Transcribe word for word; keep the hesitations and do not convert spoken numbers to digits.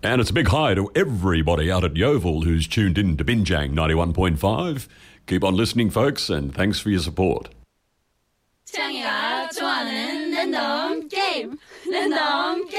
And it's a big hi to everybody out at Yeovil who's tuned in to Binjang ninety-one point five. Keep on listening, folks, and thanks for your support. 창이가 좋아하는 랜덤 게임, 랜덤 게임.